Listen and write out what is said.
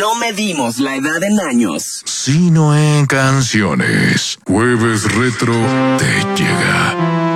no medimos la edad en años, sino en canciones. Jueves Retro te llega.